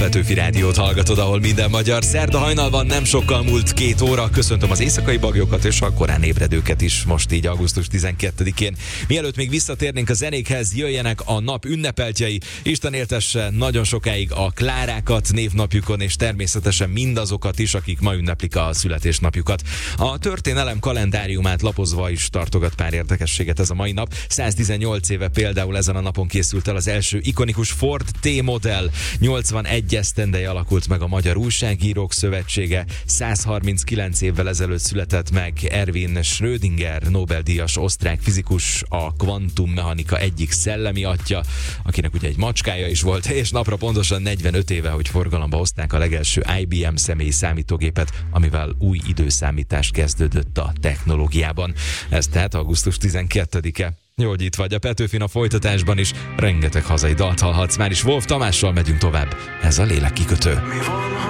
Petőfi Rádiót hallgatod, ahol minden magyar. Szerda hajnalban nem sokkal múlt 2 óra. Köszöntöm az éjszakai baglyokat és a korán ébredőket is most így augusztus 12-én. Mielőtt még visszatérnénk a zenékhez, jöjjenek a nap ünnepeltjei. Isten éltesse nagyon sokáig a Klárákat névnapjukon, és természetesen mindazokat is, akik ma ünneplik a születésnapjukat. A történelem kalendáriumát lapozva is tartogat pár érdekességet ez a mai nap. 118 éve például ezen a napon készült el az első ikonikus Ford T-modell. 81 esztendeje alakult meg a Magyar Újságírók Szövetsége. 139 évvel ezelőtt született meg Erwin Schrödinger, Nobel-díjas osztrák fizikus, a kvantummechanika egyik szellemi atya, akinek ugye egy macskája is volt, és napra pontosan 45 éve, hogy forgalomba hozták a legelső IBM személyi számítógépet, amivel új időszámítás kezdődött a technológiában. Ez tehát augusztus 12-e. Jó, hogy itt vagy a Petőfin, a folytatásban is rengeteg hazai dalt hallhatsz már is. Wolf Tamással megyünk tovább. Ez a Lélekkikötő.